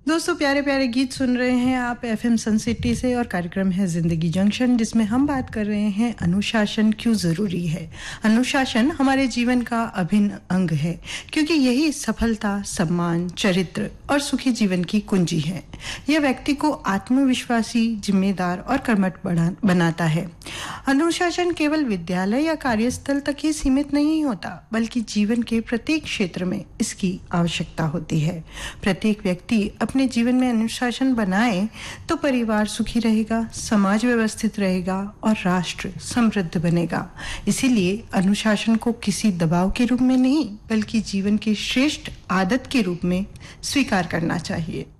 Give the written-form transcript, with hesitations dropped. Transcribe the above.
दोस्तों, प्यारे प्यारे गीत सुन रहे हैं आप एफएम सन सिटी से और कार्यक्रम है जिंदगी जंक्शन, जिसमें हम बात कर रहे हैं अनुशासन क्यों ज़रूरी है। अनुशासन हमारे जीवन का अभिन्न अंग है, क्योंकि यही सफलता, सम्मान, चरित्र और सुखी जीवन की कुंजी है। यह व्यक्ति को आत्मविश्वासी, जिम्मेदार और कर्मठ बनाता है। अनुशासन केवल विद्यालय या कार्यस्थल तक ही सीमित नहीं होता, बल्कि जीवन के प्रत्येक क्षेत्र में इसकी आवश्यकता होती है। प्रत्येक व्यक्ति अपने जीवन में अनुशासन बनाए तो परिवार सुखी रहेगा, समाज व्यवस्थित रहेगा और राष्ट्र समृद्ध बनेगा। इसीलिए अनुशासन को किसी दबाव के रूप में नहीं, बल्कि जीवन की श्रेष्ठ आदत के रूप में स्वीकार करना चाहिए।